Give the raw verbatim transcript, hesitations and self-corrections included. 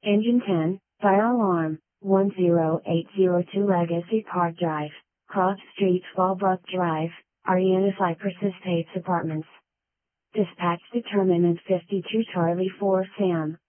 Engine ten, fire alarm, one zero eight zero two Legacy Park Drive, Cross Street, Fallbrook Drive, Ariana Cypress Estates Apartments. Dispatch determinant fifty-two Charlie four Sam.